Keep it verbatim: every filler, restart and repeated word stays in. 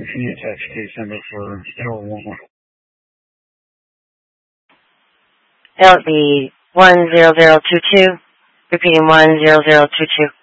can you text case number for L one? That would be one zero zero two two. Repeating one zero zero two two.